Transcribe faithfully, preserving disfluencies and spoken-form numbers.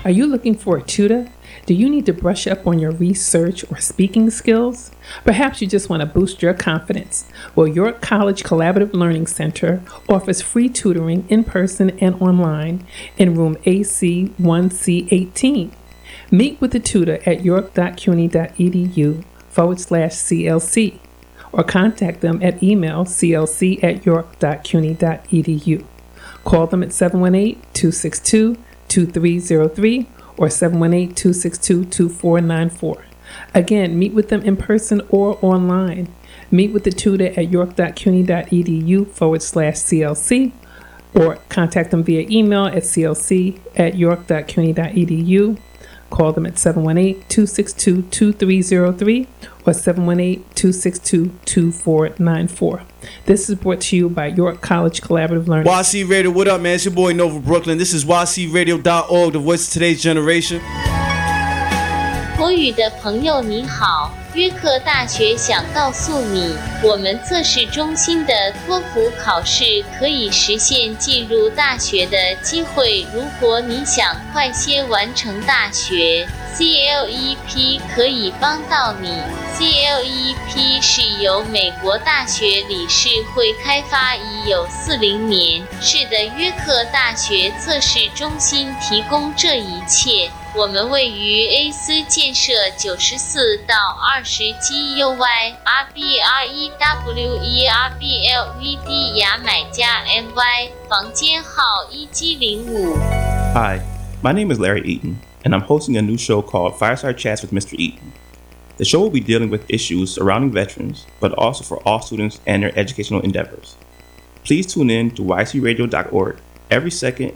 Are you looking for a tutor? Do you need to brush up on your research or speaking skills? Perhaps you just want to boost your confidence. Well, York College Collaborative Learning Center offers free tutoring in person and online in room A C one C eighteen. Meet with the tutor at york.cuny.edu forward slash CLC or contact them at email clc at york.cuny.edu. Call them at seven one eight, two six two, two three zero three or seven one eight, two six two, two four nine four. Again, meet with them in person or online. Meet with the tutor at york.cuny.edu forward slash CLC or contact them via email at clc at york.cuny.edu. Call them at seven one eight, two six two, two three zero three or seven one eight, two six two, two four nine four. This is brought to you by York College Collaborative Learning. Y C Radio, what up, man? It's your boy Nova Brooklyn. This is y c radio dot org, the voice of today's generation. 口语的朋友你好，约克大学想告诉你，我们测试中心的托福考试可以实现进入大学的机会。如果你想快些完成大学 ，C L E P 可以帮到你。C L E P 是由美国大学理事会开发，已有四十年。是的，约克大学测试中心提供这一切。我们位于 A 斯建设九十四到二十 G U Y R B R E W E R B L V D 牙买加 M Y 房间号一 G 零五。 Hi, my name is Larry Eaton, and I'm hosting a new show called Fireside Chats with Mister Eaton. The show will be dealing with issues surrounding veterans, but also for all students and their educational endeavors. Please tune in to y c radio dot org every second